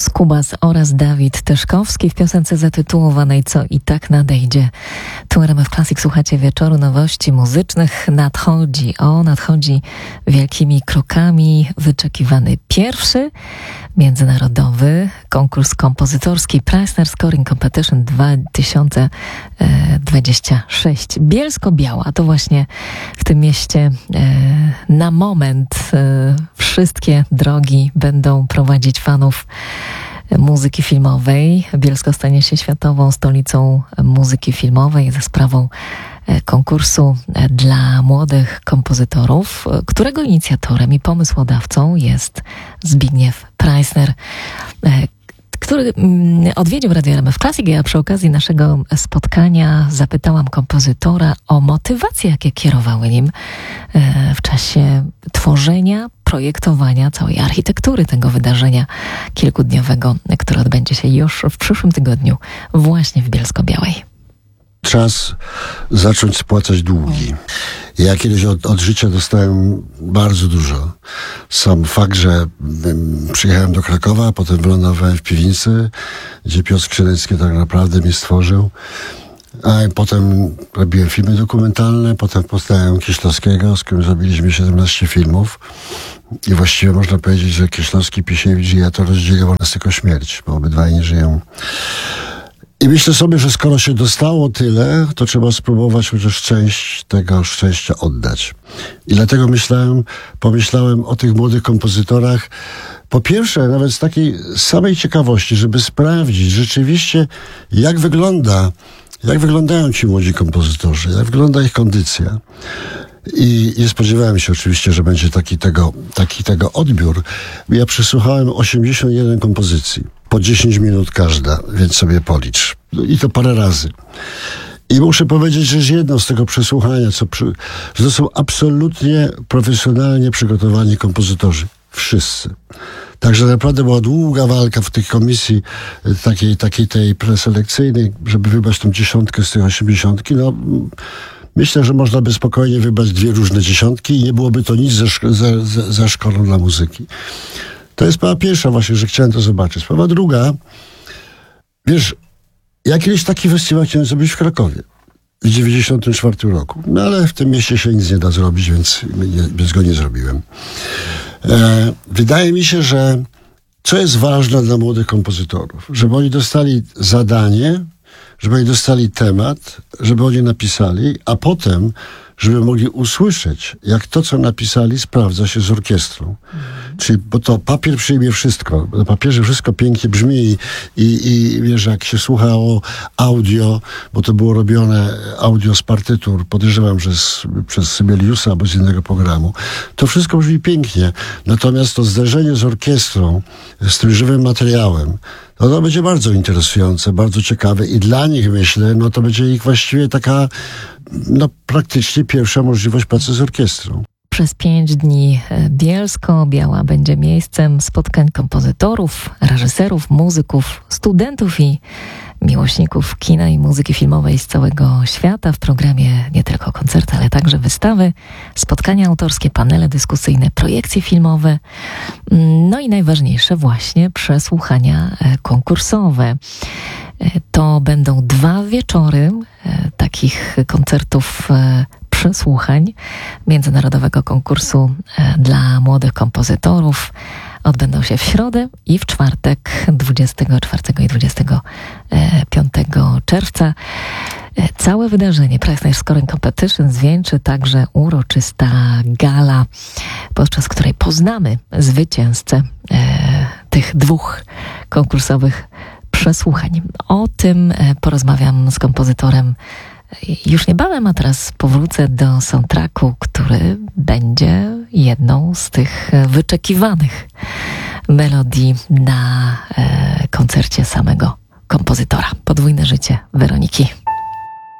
Skubas oraz Dawid Tyszkowski w piosence zatytułowanej Co i tak nadejdzie. Tu RMF Classic, słuchacie wieczoru nowości muzycznych. Nadchodzi wielkimi krokami wyczekiwany pierwszy międzynarodowy konkurs kompozytorski Preissner Scoring Competition 2026. Bielsko-Biała to właśnie w tym mieście na moment wszystkie drogi będą prowadzić fanów muzyki filmowej. Bielsko stanie się światową stolicą muzyki filmowej za sprawą konkursu dla młodych kompozytorów, którego inicjatorem i pomysłodawcą jest Zbigniew Preissner, który odwiedził Radio RMF Classic. Ja przy okazji naszego spotkania zapytałam kompozytora o motywacje, jakie kierowały nim w czasie tworzenia, projektowania całej architektury tego wydarzenia kilkudniowego, które odbędzie się już w przyszłym tygodniu właśnie w Bielsko-Białej. Czas zacząć spłacać długi. Ja kiedyś od życia dostałem bardzo dużo. Sam fakt, że przyjechałem do Krakowa, potem wylądowałem w piwnicy, gdzie Piotr Skrzynecki tak naprawdę mnie stworzył. A potem robiłem filmy dokumentalne, potem poznałem Kieślowskiego, z którym zrobiliśmy 17 filmów. I właściwie można powiedzieć, że Kieślowski, Pisiewicz i ja to rozdzieliło nas tylko śmierć, bo obydwaj nie żyją. I myślę sobie, że skoro się dostało tyle, to trzeba spróbować chociaż część tego szczęścia oddać. I dlatego pomyślałem o tych młodych kompozytorach. Po pierwsze, nawet z takiej samej ciekawości, żeby sprawdzić rzeczywiście, jak wyglądają ci młodzi kompozytorzy, jak wygląda ich kondycja. I nie spodziewałem się oczywiście, że będzie taki tego odbiór. Ja przesłuchałem 81 kompozycji. Po 10 minut każda, więc sobie policz. I to parę razy. I muszę powiedzieć, że jedno z tego przesłuchania, że to są absolutnie profesjonalnie przygotowani kompozytorzy. Wszyscy. Także naprawdę była długa walka w tej komisji takiej tej preselekcyjnej, żeby wybrać tą 10 z tych 80. No, myślę, że można by spokojnie wybrać 2 różne 10 i nie byłoby to nic za szkodą dla muzyki. To jest sprawa pierwsza właśnie, że chciałem to zobaczyć. Sprawa druga, wiesz, ja kiedyś taki festiwal chciałem zrobić w Krakowie w 1994 roku. No ale w tym mieście się nic nie da zrobić, więc go nie zrobiłem. Wydaje mi się, że co jest ważne dla młodych kompozytorów, żeby oni dostali zadanie, żeby oni dostali temat, żeby oni napisali, a potem, żeby mogli usłyszeć, jak to, co napisali, sprawdza się z orkiestrą. Czyli, bo to papier przyjmie wszystko. Na papierze wszystko pięknie brzmi i wiesz, jak się słuchało audio, bo to było robione audio z partytur, podejrzewam, że przez Sibeliusa albo z innego programu, to wszystko brzmi pięknie. Natomiast to zderzenie z orkiestrą, z tym żywym materiałem, to będzie bardzo interesujące, bardzo ciekawe i dla nich, myślę, no to będzie ich właściwie taka, no praktycznie pierwsza możliwość pracy z orkiestrą. Przez 5 dni Bielsko-Biała będzie miejscem spotkań kompozytorów, reżyserów, muzyków, studentów i miłośników kina i muzyki filmowej z całego świata. W programie nie tylko koncerty, ale także wystawy, spotkania autorskie, panele dyskusyjne, projekcje filmowe, no i najważniejsze właśnie przesłuchania konkursowe. To będą 2 wieczory takich koncertów przesłuchań Międzynarodowego Konkursu dla młodych kompozytorów. Odbędą się w środę i w czwartek 24 i 25 czerwca. Całe wydarzenie Preissner Scoring Competition zwieńczy także uroczysta gala, podczas której poznamy zwycięzcę tych 2 konkursowych przesłuchań. O tym porozmawiam z kompozytorem już niebawem, a teraz powrócę do soundtracku, który będzie jedną z tych wyczekiwanych melodii na koncercie samego kompozytora. Podwójne życie Weroniki.